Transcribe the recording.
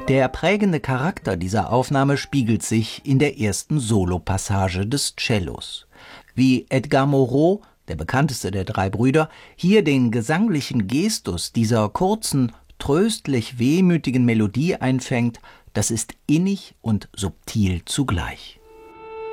Der prägende Charakter dieser Aufnahme spiegelt sich in der ersten Solopassage des Cellos. Wie Edgar Moreau, der bekannteste der drei Brüder, hier den gesanglichen Gestus dieser kurzen, tröstlich wehmütigen Melodie einfängt, das ist innig und subtil zugleich.